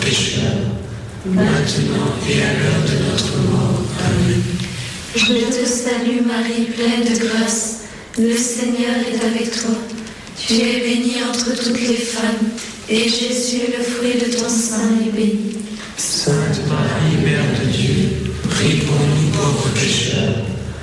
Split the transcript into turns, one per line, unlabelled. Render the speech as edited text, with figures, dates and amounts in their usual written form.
pécheurs, maintenant et à l'heure de notre mort. Amen.
Je te salue Marie, pleine de grâce, le Seigneur est avec toi. Tu es bénie entre toutes les femmes, et Jésus, le fruit de ton sein, est béni.